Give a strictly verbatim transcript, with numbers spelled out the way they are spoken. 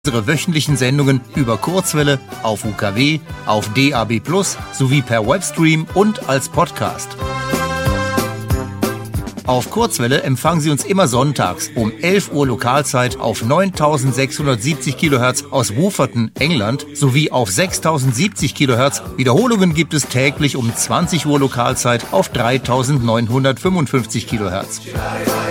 Unsere wöchentlichen Sendungen über Kurzwelle, auf U K W, auf D A B plus, sowie per Webstream und als Podcast. Auf Kurzwelle empfangen Sie uns immer sonntags um elf Uhr Lokalzeit auf neuntausendsechshundertsiebzig Kilohertz aus Wooferton, England, sowie auf sechstausendsiebzig Kilohertz. Wiederholungen gibt es täglich um zwanzig Uhr Lokalzeit auf dreitausendneunhundertfünfundfünfzig Kilohertz.